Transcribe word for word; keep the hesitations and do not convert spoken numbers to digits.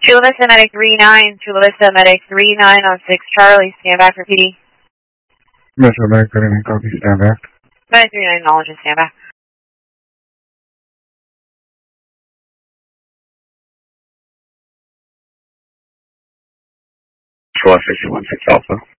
Chula Vista Medic three nine, Chula Vista Medic three nine on six Charlie, stand by for P D. Metro Medic thirty nine, copy, stand back. Medic three nine, knowledge and stand by. Chula sixty one six Alpha.